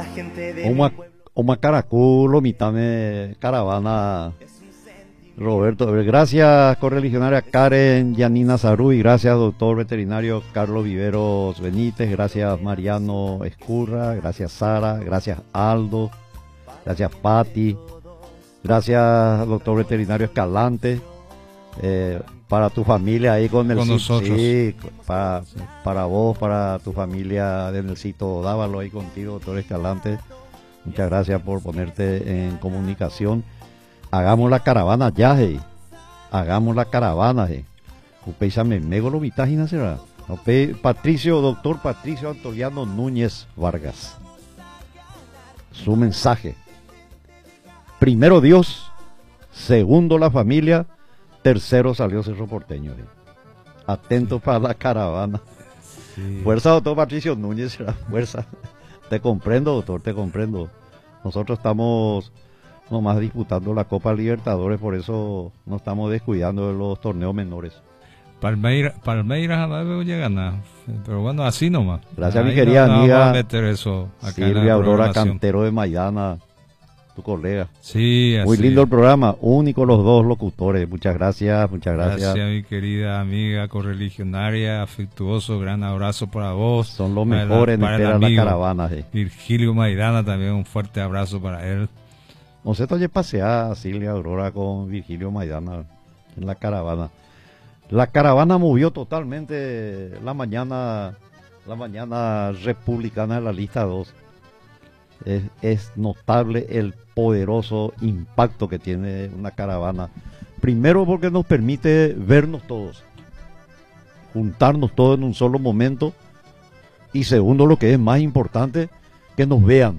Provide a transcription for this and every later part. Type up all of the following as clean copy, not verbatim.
Oma Caraculo, mitame caravana. Roberto, gracias correligionaria Karen Yanina Zarruy, gracias doctor veterinario Carlos Viveros Benítez, gracias Mariano Escurra, gracias Sara, gracias Aldo, gracias Patti, gracias doctor veterinario Escalante, para tu familia ahí con nosotros. Sí, para vos, para tu familia de Nelsito Dávalo ahí contigo, doctor Escalante, muchas gracias por ponerte en comunicación. Hagamos la caravana ya, hagamos la caravana, Upéisame, mego lo mitágina será. Patricio, doctor Patricio Antoliano Núñez Vargas. Su mensaje. Primero Dios, segundo la familia, tercero salió Cerro Porteño. Atentos para la caravana. Sí. Fuerza, doctor Patricio Núñez, será fuerza. Te comprendo, doctor, te comprendo. Nosotros estamos nomás disputando la Copa Libertadores, por eso no estamos descuidando de los torneos menores. Palmeiras a la vez llega a ganar, pero bueno, así nomás. Gracias, mi querida amiga Silvia Aurora Cantero de Maidana, tu colega. Sí, muy lindo el programa, único los dos locutores. Muchas gracias, muchas gracias. Gracias, mi querida amiga correligionaria, afectuoso, gran abrazo para vos. Son los mejores en esperar la caravana. Virgilio Maidana, también un fuerte abrazo para él. No sé, oye, pasear a Silvia Aurora con Virgilio Maidana en la caravana. La caravana movió totalmente la mañana republicana de la lista 2. Es notable el poderoso impacto que tiene una caravana. Primero porque nos permite vernos todos, juntarnos todos en un solo momento. Y segundo, lo que es más importante, que nos vean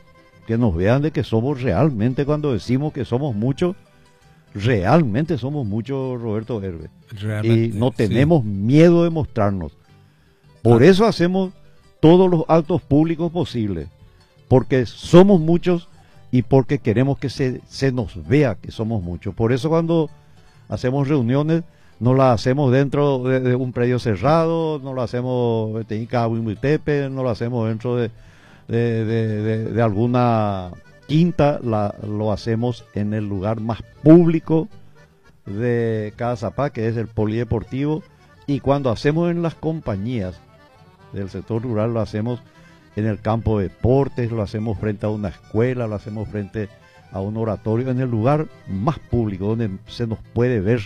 de que somos realmente, cuando decimos que somos muchos, realmente somos muchos, Roberto Herbe. Y no tenemos miedo de mostrarnos. Por eso hacemos todos los actos públicos posibles, porque somos muchos y porque queremos que se nos vea que somos muchos. Por eso cuando hacemos reuniones, no las hacemos dentro de un predio cerrado, no lo hacemos en Cahuimitepe, no lo hacemos dentro de alguna quinta, lo hacemos en el lugar más público de Cazapá, que es el polideportivo. Y cuando hacemos en las compañías del sector rural, lo hacemos en el campo de deportes, lo hacemos frente a una escuela, lo hacemos frente a un oratorio, en el lugar más público donde se nos puede ver